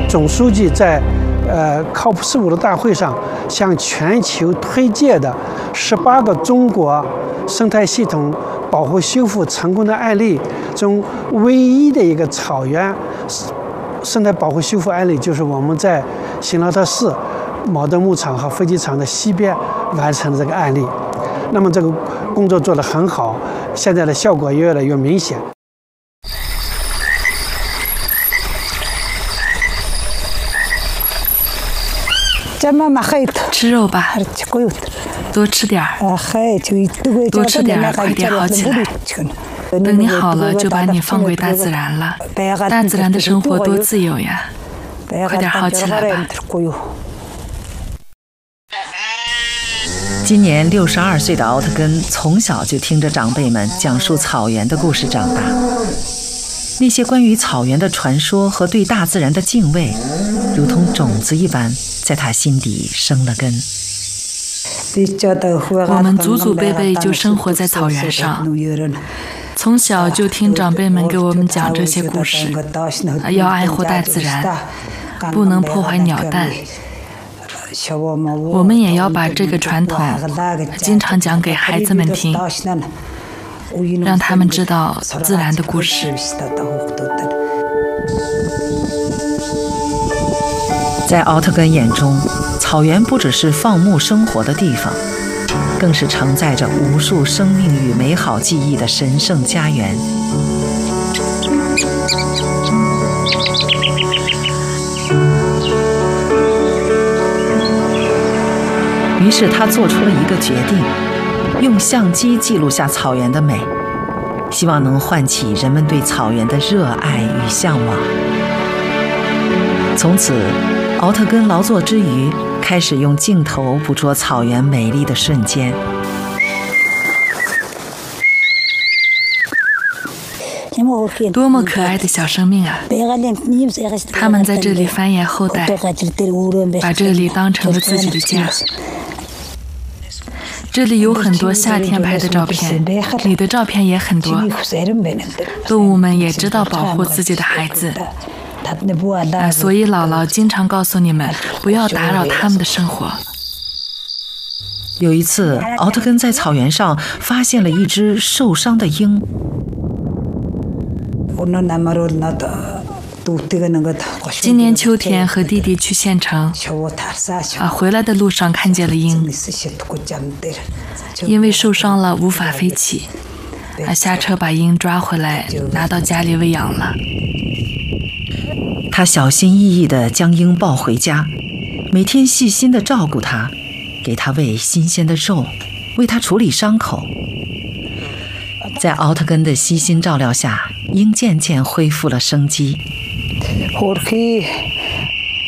总书记在靠谱事务的大会上向全球推介的18个中国生态系统保护修复成功的案例中，唯一的一个草原生态保护修复案例，就是我们在新劳特市毛德牧场和飞机场的西边完成的这个案例。那么这个工作做得很好，现在的效果也越来越明显。 吃肉吧，多吃点儿，多吃点儿，快点好起来。等你好了，就把你放归大自然了。大自然的生活多自由呀！快点好起来吧。 今年62岁的奥特根从小就听着长辈们讲述草原的故事长大，那些关于草原的传说和对大自然的敬畏，如同种子一般在他心底生了根。 我们祖祖辈辈就生活在草原上，从小就听长辈们给我们讲这些故事，要爱护大自然，不能破坏鸟蛋。我们也要把这个传统经常讲给孩子们听，让他们知道自然的故事。 在奥特根眼中，草原不只是放牧生活的地方，更是承载着无数生命与美好记忆的神圣家园。于是他做出了一个决定，用相机记录下草原的美，希望能唤起人们对草原的热爱与向往。从此，奥特根劳作之余，开始用镜头捕捉草原美丽的瞬间。 多么可爱的小生命啊！他们在这里繁衍后代，把这里当成了自己的家。这里有很多夏天拍的照片，你的照片也很多。动物们也知道保护自己的孩子，所以姥姥经常告诉你们不要打扰他们的生活。 有一次，奥特根在草原上发现了一只受伤的鹰。 今年秋天和弟弟去县城，回来的路上看见了鹰，因为受伤了无法飞起，下车把鹰抓回来拿到家里喂养了。 他小心翼翼地将鹰抱回家，每天细心地照顾它，给它喂新鲜的肉，为它处理伤口。在奥特根的悉心照料下，鹰渐渐恢复了生机。